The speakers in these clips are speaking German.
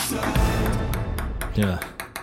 Ja,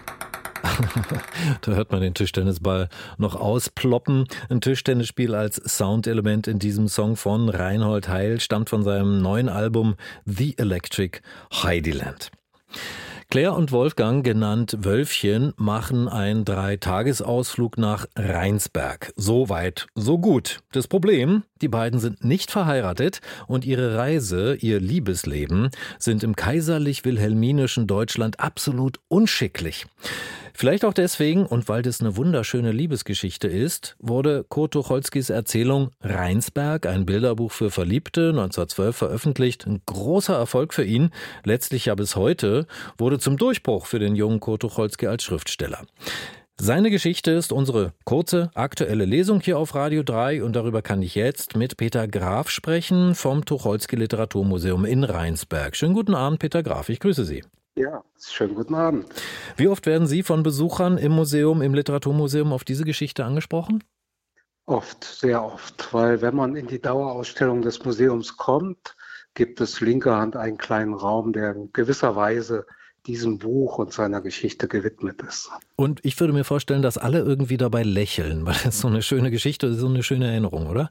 da hört man den Tischtennisball noch ausploppen. Ein Tischtennisspiel als Soundelement in diesem Song von Reinhold Heil stammt von seinem neuen Album The Electric Heidiland. Claire und Wolfgang, genannt Wölfchen, machen einen 3-Tagesausflug nach Rheinsberg. So weit, so gut. Das Problem, die beiden sind nicht verheiratet und ihre Reise, ihr Liebesleben, sind im kaiserlich-wilhelminischen Deutschland absolut unschicklich. Vielleicht auch deswegen, und weil das eine wunderschöne Liebesgeschichte ist, wurde Kurt Tucholskys Erzählung Rheinsberg, ein Bilderbuch für Verliebte, 1912 veröffentlicht. Ein großer Erfolg für ihn, letztlich ja bis heute, wurde zum Durchbruch für den jungen Kurt Tucholsky als Schriftsteller. Seine Geschichte ist unsere kurze, aktuelle Lesung hier auf Radio 3 und darüber kann ich jetzt mit Peter Graf sprechen vom Tucholsky Literaturmuseum in Rheinsberg. Schönen guten Abend, Peter Graf, ich grüße Sie. Ja, schönen guten Abend. Wie oft werden Sie von Besuchern im Museum, im Literaturmuseum auf diese Geschichte angesprochen? Oft, sehr oft, weil wenn man in die Dauerausstellung des Museums kommt, gibt es linker Hand einen kleinen Raum, der in gewisser Weise diesem Buch und seiner Geschichte gewidmet ist. Und ich würde mir vorstellen, dass alle irgendwie dabei lächeln, weil das so eine schöne Geschichte ist, so eine schöne Erinnerung, oder?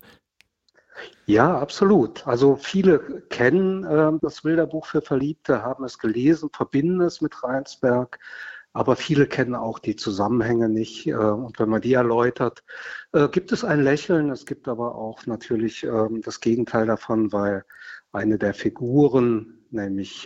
Ja, absolut. Also viele kennen das Bilderbuch für Verliebte, haben es gelesen, verbinden es mit Rheinsberg, aber viele kennen auch die Zusammenhänge nicht. Und wenn man die erläutert, gibt es ein Lächeln. Es gibt aber auch natürlich das Gegenteil davon, weil eine der Figuren, nämlich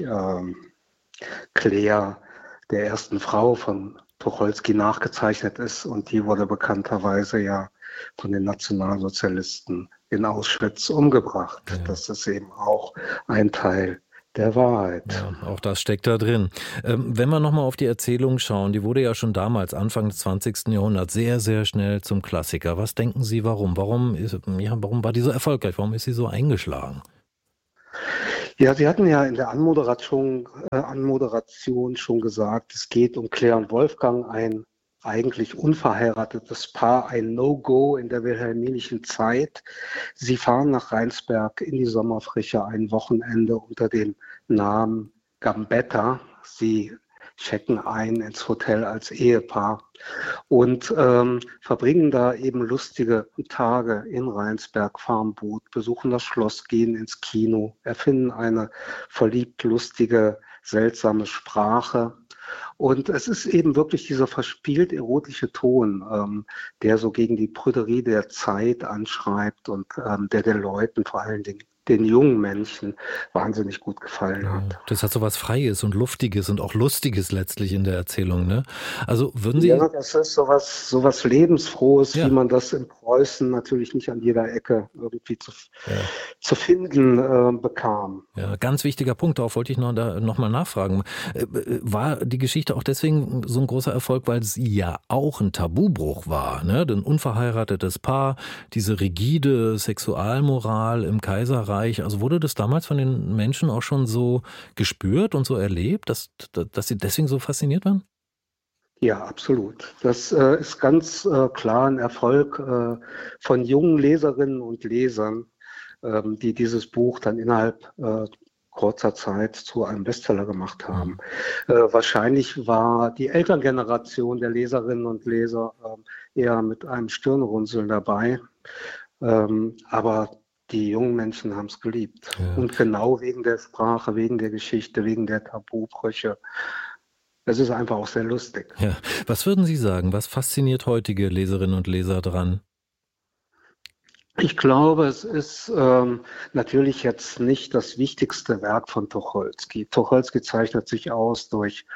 Claire, der ersten Frau von Tucholsky nachgezeichnet ist und die wurde bekannterweise ja von den Nationalsozialisten in Auschwitz umgebracht. Ja. Das ist eben auch ein Teil der Wahrheit. Ja, auch das steckt da drin. Wenn wir nochmal auf die Erzählung schauen, die wurde ja schon damals, Anfang des 20. Jahrhunderts, sehr, sehr schnell zum Klassiker. Was denken Sie, warum? Warum war die so erfolgreich? Warum ist sie so eingeschlagen? Ja, Sie hatten ja in der Anmoderation schon gesagt, es geht um Claire und Wolfgang, ein eigentlich unverheiratetes Paar, ein No-Go in der wilhelminischen Zeit. Sie fahren nach Rheinsberg in die Sommerfrische ein Wochenende unter dem Namen Gambetta. Sie checken ein ins Hotel als Ehepaar und verbringen da eben lustige Tage in Rheinsberg, fahren Boot, besuchen das Schloss, gehen ins Kino, erfinden eine verliebt lustige, seltsame Sprache. Und es ist eben wirklich dieser verspielt erotische Ton, der so gegen die Prüderie der Zeit anschreibt und der den Leuten, vor allen Dingen den jungen Menschen, wahnsinnig gut gefallen hat. Das hat so was Freies und Luftiges und auch Lustiges letztlich in der Erzählung, ne? Also würden Sie... Ja, das ist sowas Lebensfrohes, wie Ja, man das in Preußen natürlich nicht an jeder Ecke irgendwie ja. zu finden bekam. Ja, ganz wichtiger Punkt, darauf wollte ich noch mal nachfragen. War die Geschichte auch deswegen so ein großer Erfolg, weil es ja auch ein Tabubruch war, ne? Ein unverheiratetes Paar, diese rigide Sexualmoral im Kaiserreich, also wurde das damals von den Menschen auch schon so gespürt und so erlebt, dass sie deswegen so fasziniert waren? Ja, absolut. Das ist ganz klar ein Erfolg von jungen Leserinnen und Lesern, die dieses Buch dann innerhalb kurzer Zeit zu einem Bestseller gemacht haben. Wahrscheinlich war die Elterngeneration der Leserinnen und Leser eher mit einem Stirnrunzeln dabei, aber die jungen Menschen haben es geliebt. Ja. Und genau wegen der Sprache, wegen der Geschichte, wegen der Tabubrüche. Es ist einfach auch sehr lustig. Ja. Was würden Sie sagen? Was fasziniert heutige Leserinnen und Leser dran? Ich glaube, es ist natürlich jetzt nicht das wichtigste Werk von Tucholsky. Tucholsky zeichnet sich aus durch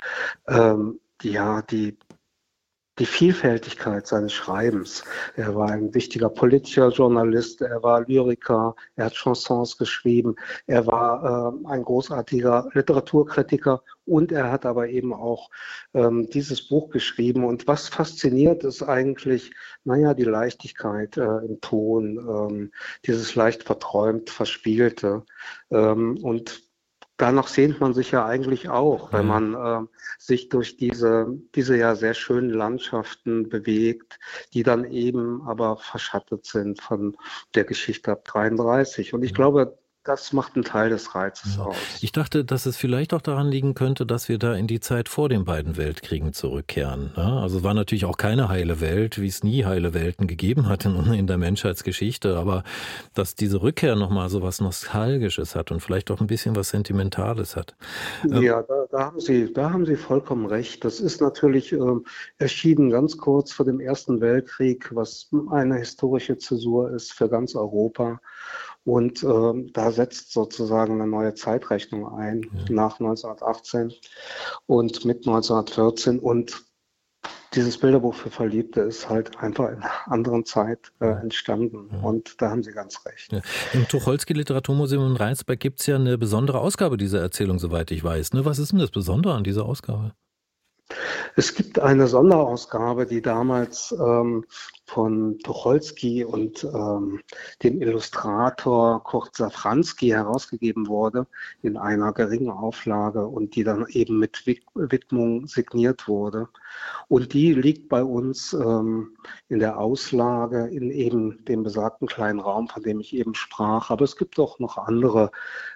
ja, die Vielfältigkeit seines Schreibens. Er war ein wichtiger politischer Journalist, er war Lyriker, er hat Chansons geschrieben, er war ein großartiger Literaturkritiker und er hat aber eben auch dieses Buch geschrieben. Und was fasziniert ist eigentlich, naja, die Leichtigkeit im Ton, dieses leicht verträumt, verspielte. Und danach sehnt man sich ja eigentlich auch, wenn Ja. man sich durch diese ja sehr schönen Landschaften bewegt, die dann eben aber verschattet sind von der Geschichte ab 33. Und ich glaube, das macht einen Teil des Reizes aus. Ich dachte, dass es vielleicht auch daran liegen könnte, dass wir da in die Zeit vor den beiden Weltkriegen zurückkehren. Ja, also es war natürlich auch keine heile Welt, wie es nie heile Welten gegeben hat in der Menschheitsgeschichte, aber dass diese Rückkehr nochmal so was Nostalgisches hat und vielleicht auch ein bisschen was Sentimentales hat. Ja, da haben Sie vollkommen recht. Das ist natürlich erschienen ganz kurz vor dem Ersten Weltkrieg, was eine historische Zäsur ist für ganz Europa. Und da setzt sozusagen eine neue Zeitrechnung ein, nach 1918 und mit 1914. Und dieses Bilderbuch für Verliebte ist halt einfach in einer anderen Zeit entstanden. Und da haben Sie ganz recht. Ja. Im Tucholsky Literaturmuseum in Rheinsberg gibt es ja eine besondere Ausgabe dieser Erzählung, soweit ich weiß. Ne? Was ist denn das Besondere an dieser Ausgabe? Es gibt eine Sonderausgabe, die damals von Tucholsky und dem Illustrator Kurt Safranski herausgegeben wurde, in einer geringen Auflage und die dann eben mit Widmung signiert wurde. Und die liegt bei uns in der Auslage in eben dem besagten kleinen Raum, von dem ich eben sprach. Aber es gibt auch noch andere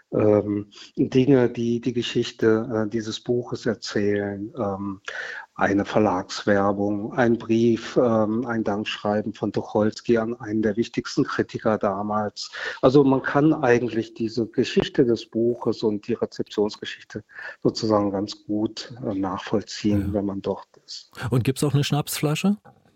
Dinge, die die Geschichte dieses Buches erzählen. Eine Verlagswerbung, ein Brief, ein Dankschreiben von Tucholsky an einen der wichtigsten Kritiker damals. Also man kann eigentlich diese Geschichte des Buches und die Rezeptionsgeschichte sozusagen ganz gut nachvollziehen, wenn man dort ist. Und gibt es auch eine Schnapsflasche?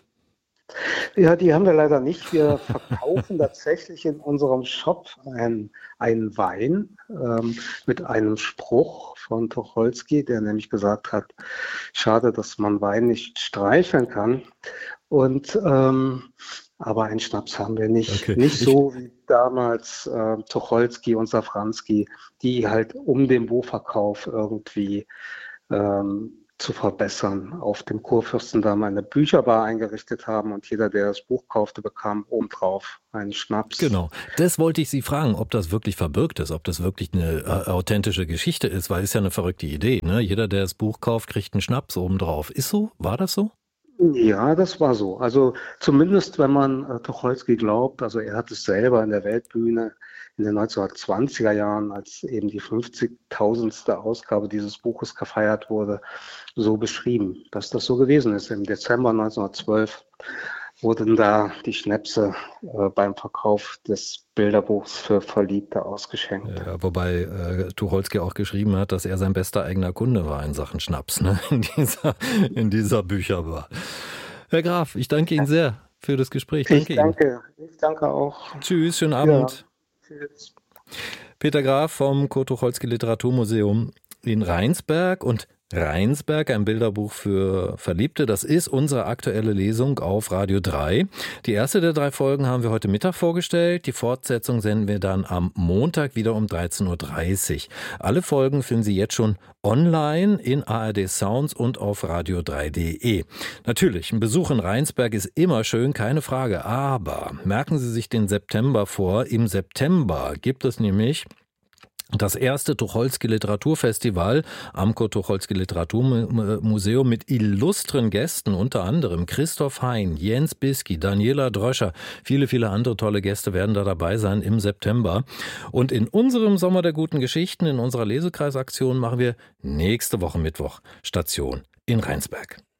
Ja, die haben wir leider nicht. Wir verkaufen tatsächlich in unserem Shop einen Wein mit einem Spruch von Tucholsky, der nämlich gesagt hat, schade, dass man Wein nicht streicheln kann. Und aber einen Schnaps haben wir nicht. Okay. Nicht so wie damals Tucholsky und Safranski, die halt um den Buchverkauf irgendwie zu verbessern, auf dem Kurfürstendamm eine Bücherbar eingerichtet haben und jeder, der das Buch kaufte, bekam obendrauf einen Schnaps. Genau, das wollte ich Sie fragen, ob das wirklich verbirgt ist, ob das wirklich eine authentische Geschichte ist, weil es ja eine verrückte Idee, ne? Jeder, der das Buch kauft, kriegt einen Schnaps obendrauf. Ist so? War das so? Ja, das war so. Also zumindest, wenn man Tucholsky glaubt, also er hat es selber in der Weltbühne in den 1920er Jahren, als eben die 50.000. Ausgabe dieses Buches gefeiert wurde, so beschrieben, dass das so gewesen ist. Im Dezember 1912 wurden da die Schnäpse beim Verkauf des Bilderbuchs für Verliebte ausgeschenkt. Ja, wobei Tucholsky auch geschrieben hat, dass er sein bester eigener Kunde war in Sachen Schnaps, ne? In dieser Bücherbar. Herr Graf, ich danke Ihnen sehr für das Gespräch. Ich danke auch. Tschüss, schönen Abend. Ja, tschüss. Peter Graf vom Kurt Tucholsky Literaturmuseum in Rheinsberg und Rheinsberg, ein Bilderbuch für Verliebte. Das ist unsere aktuelle Lesung auf Radio 3. Die erste der 3 Folgen haben wir heute Mittag vorgestellt. Die Fortsetzung senden wir dann am Montag wieder um 13.30 Uhr. Alle Folgen finden Sie jetzt schon online in ARD Sounds und auf radio3.de. Natürlich, ein Besuch in Rheinsberg ist immer schön, keine Frage. Aber merken Sie sich den September vor. Im September gibt es nämlich das erste Tucholsky Literaturfestival am Kurt Tucholsky Literaturmuseum mit illustren Gästen, unter anderem Christoph Hein, Jens Bisky, Daniela Dröscher. Viele, viele andere tolle Gäste werden da dabei sein im September. Und in unserem Sommer der guten Geschichten, in unserer Lesekreisaktion machen wir nächste Woche Mittwoch Station in Rheinsberg.